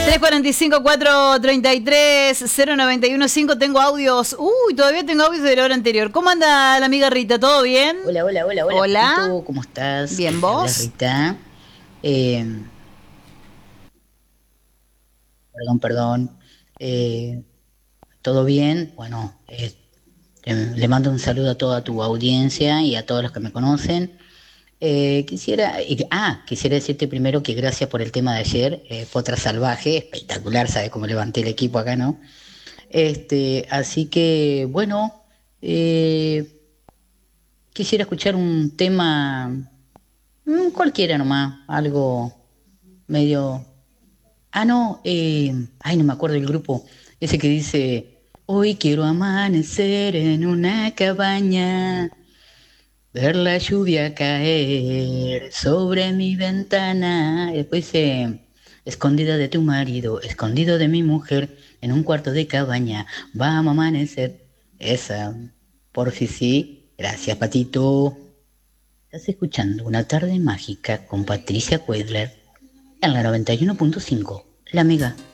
345-433-0915. Tengo audios. Uy, todavía tengo audios de la hora anterior. ¿Cómo anda la amiga Rita? ¿Todo bien? Hola, hola, hola, hola. Hola. Patito, ¿cómo estás? Bien, Te habla ¿vos? Rita. Perdón, perdón. Eh, ¿Todo bien? Bueno, le mando un saludo a toda tu audiencia y a todos los que me conocen. Quisiera decirte primero que gracias por el tema de ayer, Potra Salvaje, espectacular, ¿sabes cómo levanté el equipo acá, no? Así que, bueno, eh, quisiera escuchar un tema, cualquiera nomás, algo medio. No, ay, no me acuerdo del grupo, ese que dice, hoy quiero amanecer en una cabaña, ver la lluvia caer sobre mi ventana, y después dice, escondida de tu marido, escondido de mi mujer, en un cuarto de cabaña, vamos a amanecer. Esa, por si sí, gracias, Patito. Estás escuchando Una tarde mágica con Patricia Cuedler en la 91.5, La Mega.